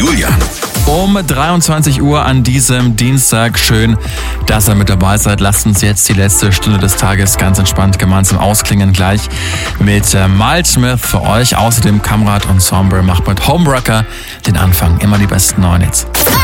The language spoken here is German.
Julian. Um 23 Uhr an diesem Dienstag. Schön, dass ihr mit dabei seid. Lasst uns jetzt die letzte Stunde des Tages ganz entspannt gemeinsam ausklingen. Gleich mit Miles Smith für euch. Außerdem Kamrat Ensemble macht mit Homewrecker den Anfang. Immer die besten neuen Hits.